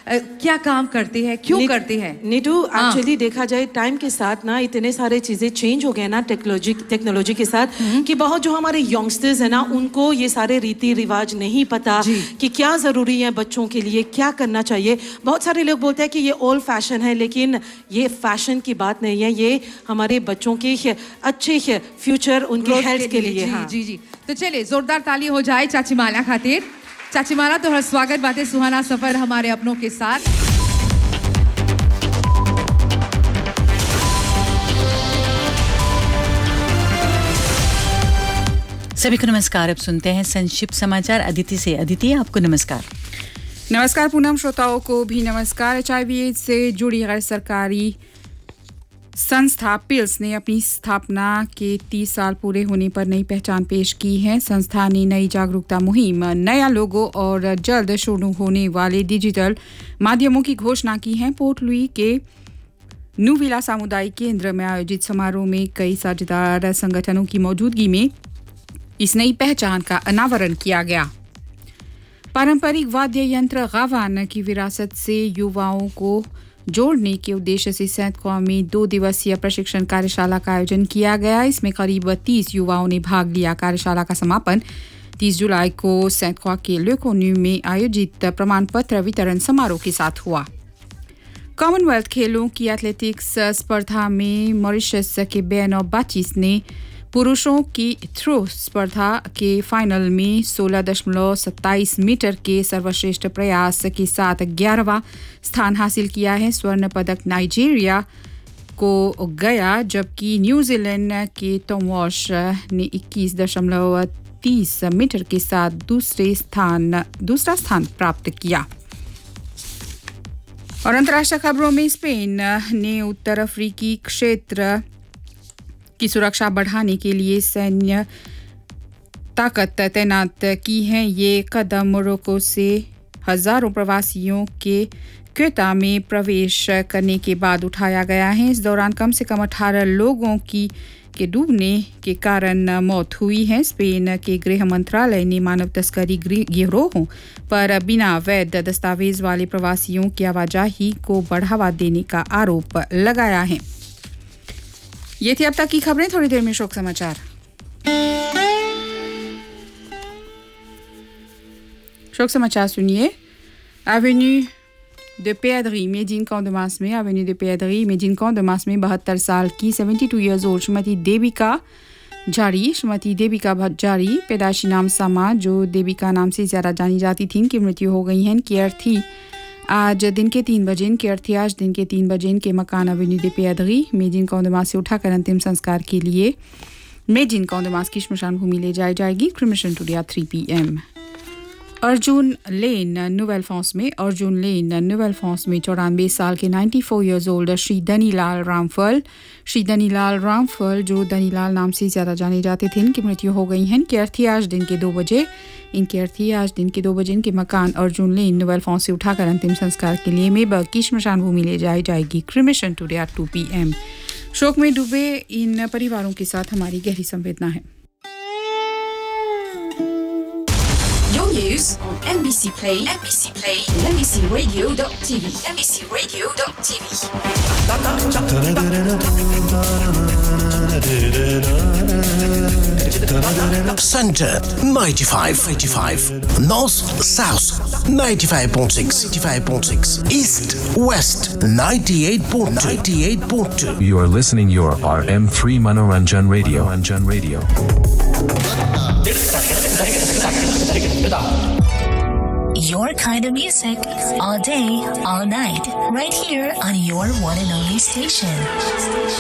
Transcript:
क्या काम करते हैं, क्यों करते हैं? नीटू, एक्चुअली देखा जाए टाइम के साथ ना इतने सारे चीजें चेंज हो गए ना टेक्नोलॉजी के साथ कि बहुत जो हमारे यंगस्टर्स है ना उनको ये सारे रीति रिवाज नहीं पता कि क्या जरूरी है बच्चों के लिए, क्या करना चाहिए। बहुत सारे लोग बोलते हैं कि ये ओल्ड फैशन है, लेकिन ये फैशन की बात नहीं है, ये हमारे बच्चों के अच्छे फ्यूचर, उनके हेल्थ के लिए। जी जी। तो चलिए जोरदार ताली हो जाए चाची माला खातिर। चाची माला, तो हर स्वागत बातें सुहाना सफर हमारे अपनों के साथ। सभी को नमस्कार। अब सुनते हैं संक्षिप्त समाचार अदिति से। अदिति, आपको नमस्कार। नमस्कार पूनम, श्रोताओं को भी नमस्कार। HIV से जुड़ी गैर सरकारी संस्था पिल्स ने अपनी स्थापना के 30 साल पूरे होने पर नई पहचान पेश की है। संस्था ने नई जागरूकता मुहिम, नया लोगो और जल्द शुरू होने वाले डिजिटल माध्यमों की घोषणा की है। पोर्ट लुई के न्यूविला सामुदायिक केंद्र में आयोजित समारोह में कई साझेदार संगठनों की मौजूदगी में इस नई पहचान का अनावरण किया गया। पारंपरिक वाद्य यंत्र गावान की विरासत से युवाओं को जोड़ने के उद्देश्य से सैंत कौमी 2 दिवसीय प्रशिक्षण कार्यशाला का आयोजन किया गया। इसमें करीब 30 युवाओं ने भाग लिया। कार्यशाला का समापन 30 जुलाई को सैंत कौ के लेकोन्यू में आयोजित प्रमाण पत्र वितरण समारोह के साथ हुआ। कॉमनवेल्थ खेलों की एथलेटिक्स स्पर्धा में मॉरिशस के बेन और बाचिस ने पुरुषों की थ्रो स्पर्धा के फाइनल में 16.27 मीटर के सर्वश्रेष्ठ प्रयास के साथ 11वां स्थान हासिल किया है। स्वर्ण पदक नाइजीरिया को गया, जबकि न्यूजीलैंड के टॉम वॉश ने 21.30 मीटर के साथ दूसरा स्थान प्राप्त किया। और अंतर्राष्ट्रीय खबरों में स्पेन ने उत्तर अफ्रीकी क्षेत्र की सुरक्षा बढ़ाने के लिए सैन्य ताकत तैनात की है। ये कदम मोरक्को से हजारों प्रवासियों के क्वेटा में प्रवेश करने के बाद उठाया गया है। इस दौरान कम से कम 18 लोगों के डूबने के कारण मौत हुई है। स्पेन के गृह मंत्रालय ने मानव तस्करी गिरोहों पर बिना वैध दस्तावेज वाले प्रवासियों की आवाजाही को बढ़ावा देने का आरोप लगाया है। ये थी अब तक की खबरें। थोड़ी देर में शोक समाचार। शोक समाचार सुनिए। Avenue de Péadry, Médine Camp-de-Mars में Avenue de Péadry, Médine Camp-de-Mars में 72 साल की 72 ईयर्स ओल्ड श्रीमती देविका जारी पैदाइशी नाम सामा, जो देविका नाम से ज़्यादा जानी जाती थी, इनकी मृत्यु हो गई है। इनकी अर्थी आज दिन के 3 बजे इनके मकान Avenue de Péadry, Médine Camp-de-Mars से उठाकर अंतिम संस्कार के लिए Médine Camp-de-Mars की श्मशान भूमि ले जाई जाएगी। Cremation today at 3 PM। Arjun lane novel France में 94 साल के 94 ईयर्स ओल्ड श्री दनीलाल रामफल, जो दनीलाल नाम से ज़्यादा जाने जाते थे, इनकी मृत्यु हो गई है। इनकी अर्थी आज दिन के 2 बजे इनके मकान अर्जुन लेन नोवेल फ्रांस से उठाकर अंतिम संस्कार के लिए मेबर्ग की श्मशान भूमि ले जाई जाएगी। Cremation today at 2 PM। शोक में डूबे इन परिवारों के साथ हमारी गहरी संवेदना है। News on NBC Play, and NBCRadio.tv, NBCRadio.tv. Center 95, North South 95.6, East West 98.2. You are listening your RM3 Manoranjan Radio. Your kind of music, all day, all night, right here on your one and only station.